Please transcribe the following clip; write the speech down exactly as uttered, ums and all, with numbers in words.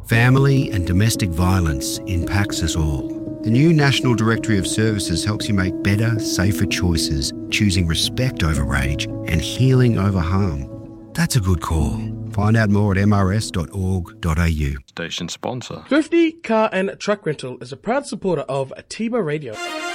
Family and domestic violence impacts us all. The new National Directory of Services helps you make better, safer choices, choosing respect over rage and healing over harm. That's a good call. Find out more at m r s dot org dot a u. Station sponsor. Thrifty Car and Truck Rental is a proud supporter of Atiba Radio.